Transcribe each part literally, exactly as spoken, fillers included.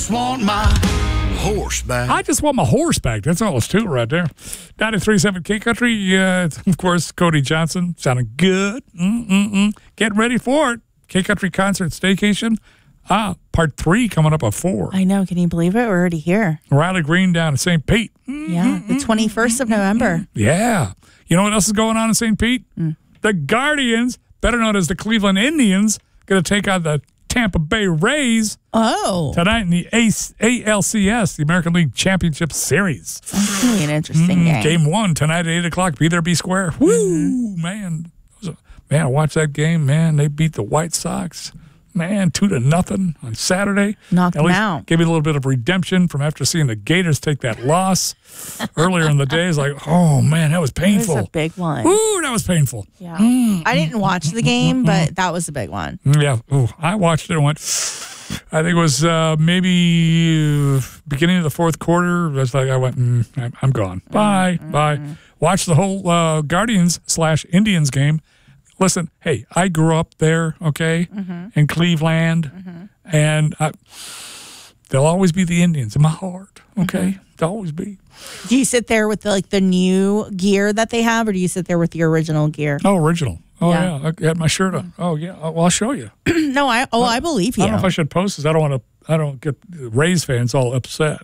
just want my horse back. I just want my horse back. That's all it's to it right there. ninety-three point seven K Country. Uh, of course, Cody Johnson sounding good. Mm-mm-mm. Get ready for it. K Country Concert Staycation. Ah, part three coming up at four. I know. Can you believe it? We're already here. Riley Green down in Saint Pete. Mm-hmm. Yeah, the twenty-first of November. Yeah. You know what else is going on in Saint Pete? Mm. The Guardians, better known as the Cleveland Indians, going to take on the Tampa Bay Rays Oh. tonight in the A L C S, the American League Championship Series. That's really an interesting Mm, game. Game one tonight at eight o'clock. Be there, be square. Woo, Mm-hmm. man. It was a- Man, I watched that game. Man, they beat the White Sox. Man, two to nothing on Saturday. Knocked At them least out. Gave me a little bit of redemption from after seeing the Gators take that loss earlier in the day. It's like, oh, man, that was It was painful. a big one. Ooh, that was painful. Yeah. I didn't watch the game, but that was a big one. Mm, Yeah. Ooh, I watched it and went, I think it was uh, maybe uh, beginning of the fourth quarter. It was like, I went, mm, I'm, I'm gone. Bye. Mm-hmm. Bye. Watched the whole uh, Guardians slash Indians game. Listen, hey, I grew up there, okay, Mm-hmm. in Cleveland, Mm-hmm. and I, they'll always be the Indians in my heart, okay? Mm-hmm. They'll always be. Do you sit there with the, like the new gear that they have, or do you sit there with the original gear? Oh, original. Oh, Yeah. yeah. I had my shirt on. Oh, yeah. Oh, well, I'll show you. No, I oh I believe you. I don't know if I should post this. I don't want to, I don't get Rays fans all upset.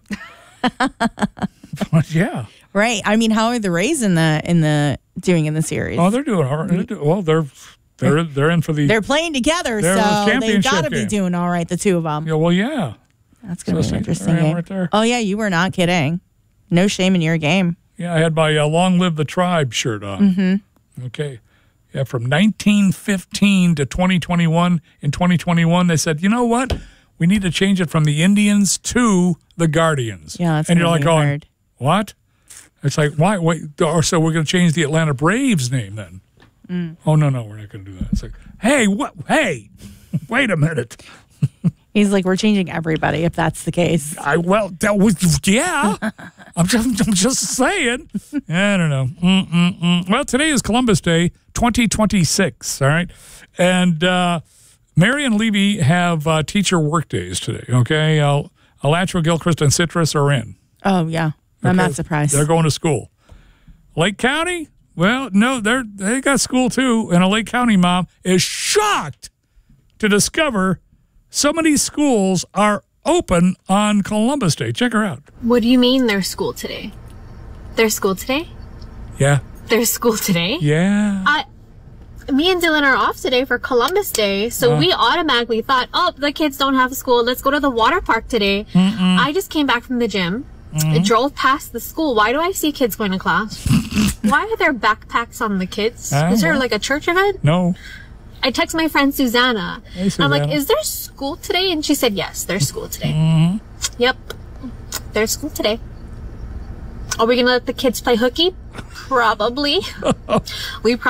But, yeah. Right. I mean, how are the Rays in the in the doing in the series? Oh, they're doing all right. They're do- well, they're they're they're in for the. They're playing together, They're in the so they've championship got to be game. doing all right, the two of them. Yeah, well, yeah. That's going to So be an see, interesting there I am game. right there. Oh, yeah, you were not kidding. No shame in your game. Yeah, I had my uh, "Long Live the Tribe" shirt on. Mm-hmm. Okay. Yeah, from nineteen fifteen to twenty twenty-one. In twenty twenty-one, they said, you know what? We need to change it from the Indians to the Guardians. Yeah, that's and you're gonna like be going, hard. what? It's like, why? Wait, or so we're going to change the Atlanta Braves name then? Mm. Oh no, no, we're not going to do that. It's like, hey, what? Hey, wait a minute. He's like, we're changing everybody if that's the case. I well, that was yeah. I'm just, I'm just saying. I don't know. Mm-mm-mm. Well, today is Columbus Day, twenty twenty-six. All right, and uh, Mary and Levy have uh, teacher work days today. Okay, uh, Alachua, Gilchrist, and Citrus are in. Oh, yeah. I'm Okay? not surprised. They're going to school. Lake County? Well, no, they're they got school too, and a Lake County mom is shocked to discover so many schools are open on Columbus Day. Check her out. What do you mean there's school today? There's school today? Yeah. There's school today? Yeah. I, me and Dylan are off today for Columbus Day, so Uh. we automatically thought, oh, the kids don't have school. Let's go to the water park today. I just came back from the gym. I drove past the school. Why do I see kids going to class? Why are there backpacks on the kids? Uh, Is there well. like a church event? No. I text my friend Susanna. Hey, I'm like, Susanna. is there school today? And she said, yes, there's school today. Mm-hmm. Yep, there's school today. Are we going to let the kids play hooky? Probably. we